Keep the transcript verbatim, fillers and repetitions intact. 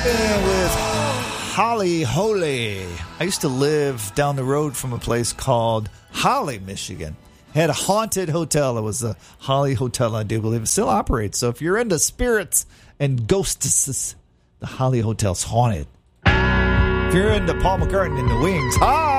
Marvin with Holly Holy. I used to live down the road from a place called Holly, Michigan. Had a haunted hotel. It was the Holly Hotel, I do believe. It still operates. So if you're into spirits and ghosts, the Holly Hotel's haunted. If you're into Paul McCartney and the Wings, hi!